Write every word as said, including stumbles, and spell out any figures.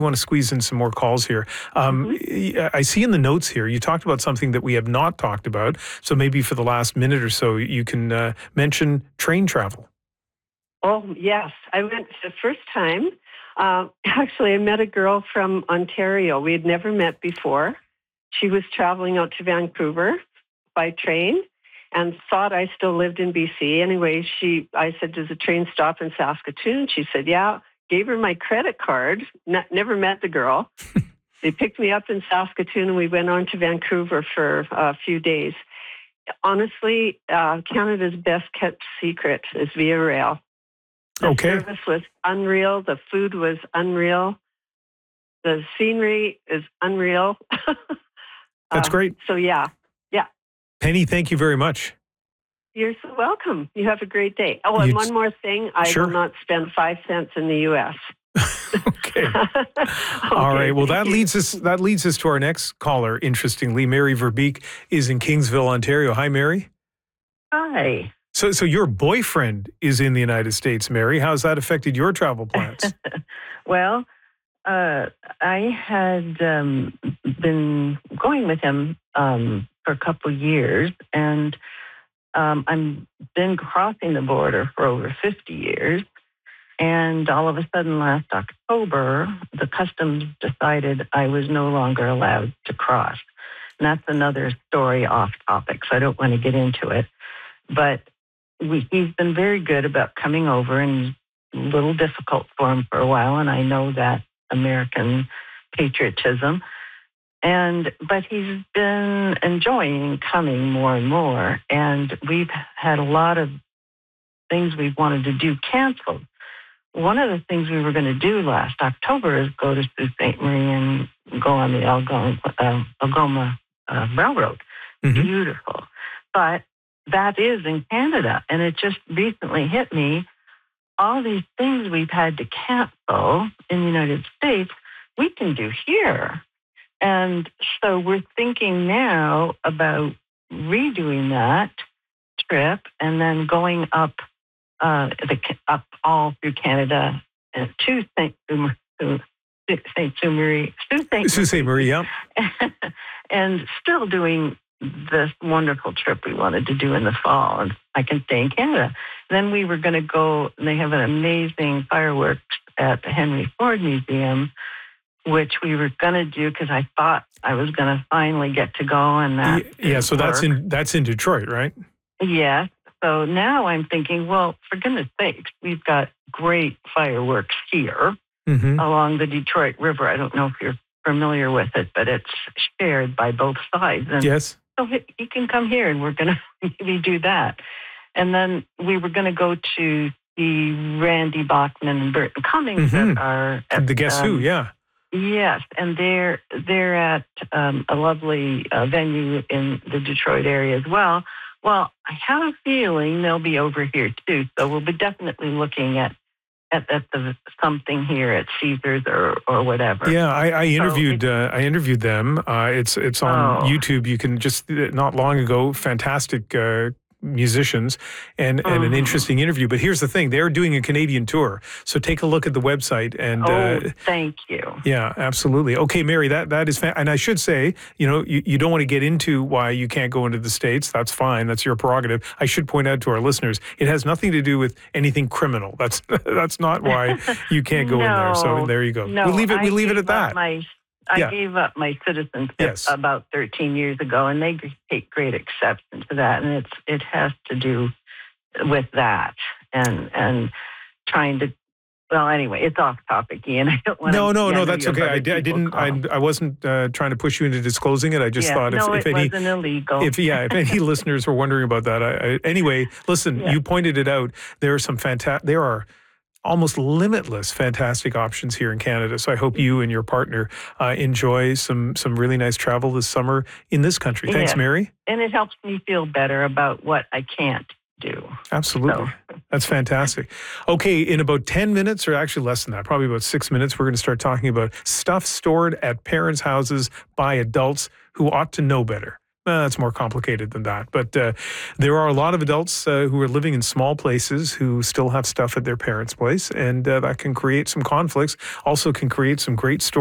want to squeeze in some more calls here. Um, Mm-hmm. I see in the notes here, you talked about something that we have not talked about. So maybe for the last minute or so, you can uh, mention train travel. Oh, yes. I went the first time. Uh, actually, I met a girl from Ontario. We had never met before. She was traveling out to Vancouver by train and thought I still lived in B C. Anyway, she, I said, does the train stop in Saskatoon? She said, yeah. Gave her my credit card. N- never met the girl. They picked me up in Saskatoon and we went on to Vancouver for a few days. Honestly, uh, Canada's best kept secret is Via Rail. The Okay. service was unreal. The food was unreal. The scenery is unreal. That's uh, great. So, yeah. Yeah. Penny, thank you very much. You're so welcome. You have a great day. Oh, and You- one more thing. I Sure. will not spend five cents in the U S Okay. Okay, All right. Well, thank that you. leads us that leads us to our next caller. Interestingly, Mary Verbeek is in Kingsville, Ontario. Hi, Mary. Hi. So, so your boyfriend is in the United States, Mary. How's that affected your travel plans? Well, uh, I had um, been going with him um, for a couple years, and um, I've been crossing the border for over fifty years. And all of a sudden, last October, the customs decided I was no longer allowed to cross. And that's another story off topic, so I don't want to get into it. But we, he's been very good about coming over, and it's a little difficult for him for a while, and I know that American patriotism. And but he's been enjoying coming more and more, and we've had a lot of things we wanted to do canceled. One of the things we were going to do last October is go to Sault Ste. Marie and go on the Algoma, uh, Algoma uh, Railroad. Mhm. Beautiful. But that is in Canada, and it just recently hit me. All these things we've had to cancel in the United States, we can do here. And so we're thinking now about redoing that trip and then going up uh, the, up all through Canada and to Saint Saint Marie, Sault Ste. Marie, yeah. and still doing this wonderful trip we wanted to do in the fall, and I can stay in Canada. Then we were going to go, they have an amazing fireworks at the Henry Ford Museum, which we were going to do because I thought I was going to finally get to go, and that Y- Yeah, so that's work. in that's in Detroit, right? Yes. So now I'm thinking, well, for goodness sakes, we've got great fireworks here Mm-hmm. along the Detroit River. I don't know if you're familiar with it, but it's shared by both sides. And Yes. so he, he can come here, and we're going to maybe do that. And then we were going to go to the Randy Bachman and Burton Cummings Mhm. that are at The Guess Who, um, yeah. Yes, and they're they're at um, a lovely uh, venue in the Detroit area as well. Well, I have a feeling they'll be over here too, so we'll be definitely looking at at, at the something here at Caesars or or whatever. Yeah, I, I interviewed it- uh, I interviewed them. Uh, it's it's on Oh. YouTube. You can just not long ago, fantastic uh, musicians and and an Mhm. interesting interview. But here's the thing: they're doing a Canadian tour, so take a look at the website. And Oh, uh, thank you. yeah, absolutely. Okay, Mary, that that is fa- and I should say, you know, you, you don't want to get into why you can't go into the States. That's fine. That's your prerogative. I should point out to our listeners, it has nothing to do with anything criminal. That's that's not why you can't go in there. So No, there you go. No, we'll leave it. I We leave it gave at that. up My, I Yeah. gave up my citizenship Yes. about thirteen years ago, and they take great exception to that. And it's it has to do with that and and trying to. Well, anyway, it's off topic, Ian. I don't want to. No, no, yeah, no. I know That's you have okay. I, other di- I people didn't. I, call. I wasn't uh, trying to push you into disclosing it. I just yeah, thought if, no, if it any. wasn't illegal. If yeah, if any listeners were wondering about that, I, I, anyway, listen. Yeah. You pointed it out. There are some fantastic. There are almost limitless, fantastic options here in Canada. So I hope you and your partner uh, enjoy some some really nice travel this summer in this country. Thanks, Yeah. Mary. And it helps me feel better about what I can't do. Absolutely. So. That's fantastic. Okay, in about ten minutes, or actually less than that, probably about six minutes, we're going to start talking about stuff stored at parents' houses by adults who ought to know better. Uh, it's more complicated than that. But uh, there are a lot of adults uh, who are living in small places who still have stuff at their parents' place, and uh, that can create some conflicts. Also can create some great stories.